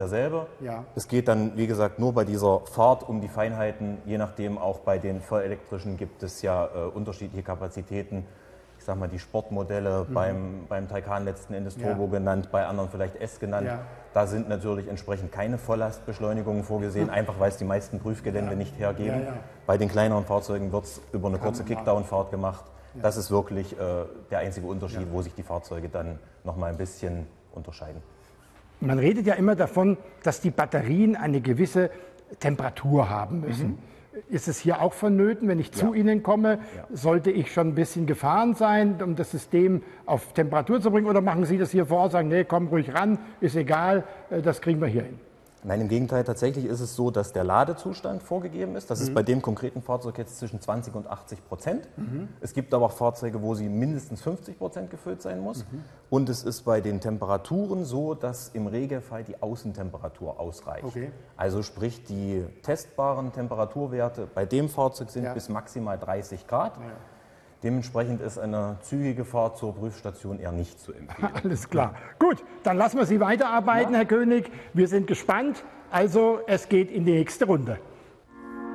derselbe. Ja. Es geht dann, wie gesagt, nur bei dieser Fahrt um die Feinheiten. Je nachdem, auch bei den vollelektrischen gibt es ja unterschiedliche Kapazitäten. Ich sag mal, die Sportmodelle beim Taycan letzten Endes Turbo genannt, bei anderen vielleicht S genannt. Ja. Da sind natürlich entsprechend keine Volllastbeschleunigungen vorgesehen, einfach weil es die meisten Prüfgelände nicht hergeben. Ja, ja. Bei den kleineren Fahrzeugen wird es über eine kurze Kickdown-Fahrt gemacht. Ja. Das ist wirklich der einzige Unterschied, wo sich die Fahrzeuge dann noch mal ein bisschen unterscheiden. Man redet ja immer davon, dass die Batterien eine gewisse Temperatur haben müssen. Ist es hier auch vonnöten, wenn ich zu Ihnen komme, sollte ich schon ein bisschen gefahren sein, um das System auf Temperatur zu bringen? Oder machen Sie das hier vor Ort, sagen, nee, komm ruhig ran, ist egal, das kriegen wir hier hin? Nein, im Gegenteil, tatsächlich ist es so, dass der Ladezustand vorgegeben ist. Das ist bei dem konkreten Fahrzeug jetzt zwischen 20 und 80%. Es gibt aber auch Fahrzeuge, wo sie mindestens 50% gefüllt sein muss. Und es ist bei den Temperaturen so, dass im Regelfall die Außentemperatur ausreicht. Okay. Also sprich, die testbaren Temperaturwerte bei dem Fahrzeug sind bis maximal 30 Grad. Ja. Dementsprechend ist eine zügige Fahrt zur Prüfstation eher nicht zu empfehlen. Alles klar. Gut, dann lassen wir Sie weiterarbeiten, Herr König. Wir sind gespannt. Also, es geht in die nächste Runde.